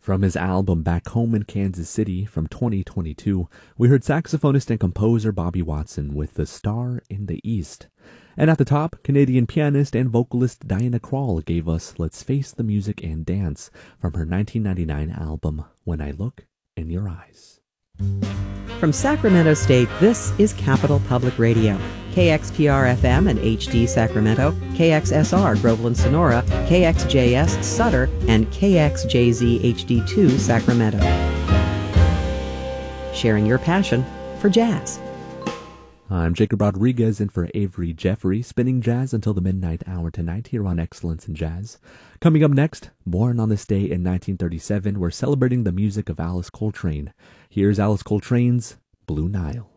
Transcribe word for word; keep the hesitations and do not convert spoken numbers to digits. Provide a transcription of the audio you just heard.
From his album Back Home in Kansas City from twenty twenty-two, we heard saxophonist and composer Bobby Watson with The Star in the East. And at the top, Canadian pianist and vocalist Diana Krall gave us Let's Face the Music and Dance from her nineteen ninety-nine album When I Look in Your Eyes. From Sacramento State, this is Capital Public Radio. K X P R F M and H D Sacramento, K X S R Groveland Sonora, K X J S Sutter, and K X J Z H D two Sacramento. Sharing your passion for jazz. I'm Jacob Rodriguez in for Avery Jeffrey, spinning jazz until the midnight hour tonight here on Excellence in Jazz. Coming up next, born on this day in nineteen thirty-seven, we're celebrating the music of Alice Coltrane. Here's Alice Coltrane's Blue Nile.